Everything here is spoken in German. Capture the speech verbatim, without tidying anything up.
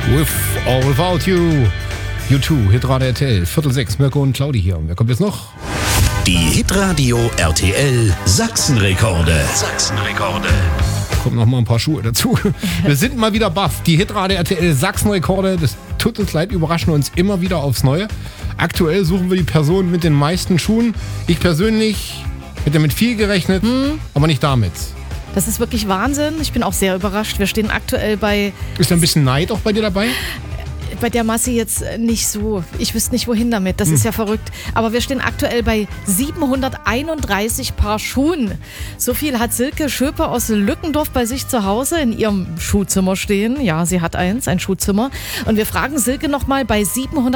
With or Without You. U zwei, Hitradio R T L, Viertel sechs, Mirko und Claudi hier. Wer kommt jetzt noch? Die Hitradio R T L Sachsenrekorde. Sachsenrekorde. Kommen noch mal ein paar Schuhe dazu. Wir sind mal wieder baff. Die Hitradio R T L Sachsenrekorde, das tut uns leid, überraschen uns immer wieder aufs Neue. Aktuell suchen wir die Person mit den meisten Schuhen. Ich persönlich hätte mit viel gerechnet, hm. aber nicht damit. Das ist wirklich Wahnsinn. Ich bin auch sehr überrascht. Wir stehen aktuell bei... Ist da ein bisschen Neid auch bei dir dabei? Bei der Masse jetzt nicht so. Ich wüsste nicht, wohin damit. Das hm. ist ja verrückt. Aber wir stehen aktuell bei siebenhunderteinunddreißig Paar Schuhen. So viel hat Silke Schöpe aus Lückendorf bei sich zu Hause in ihrem Schuhzimmer stehen. Ja, sie hat eins, ein Schuhzimmer. Und wir fragen Silke nochmal bei siebenhundert